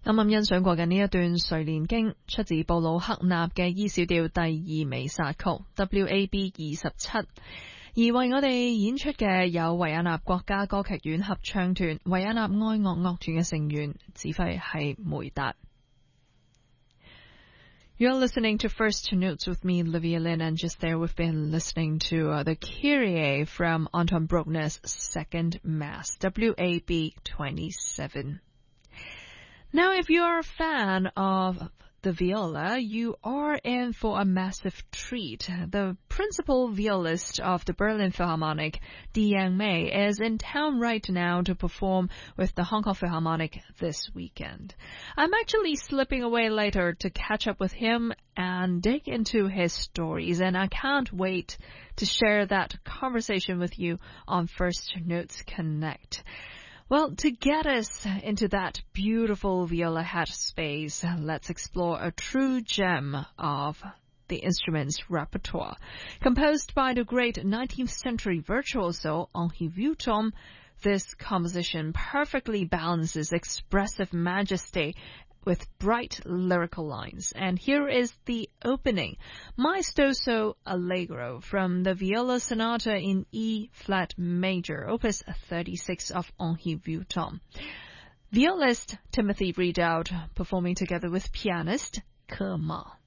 啱啱欣賞過嘅呢一段《睡蓮經》出自布魯克納嘅 E 小調第2彌撒曲 WAB 27，而為我哋演出嘅有維也納國家歌劇院合唱團、維也納愛樂樂團嘅成員，指揮係梅達。You're listening to First Notes with me, Livia Lin, and just there we've been listening to the Kyrie from Anton Bruckner's Second Mass, WAB 27. Now, if you're a fan of the viola, you are in for a massive treat. The principal violist of the Berlin Philharmonic, Yang Mei, is in town right now to perform with the Hong Kong Philharmonic this weekend. I'm actually slipping away later to catch up with him and dig into his stories, and I can't wait to share that conversation with you on First Notes Connect. Well, to get us into that beautiful viola headspace, let's explore a true gem of the instrument's repertoire. Composed by the great 19th century virtuoso Henri Vieuxtemps, this composition perfectly balances expressive majesty with bright lyrical lines. And here is the opening, Maestoso Allegro, from the Viola Sonata in E-flat major, opus 36 of Henri Vieuxtemps. Violist Timothy Ridout performing together with pianist Ke Ma.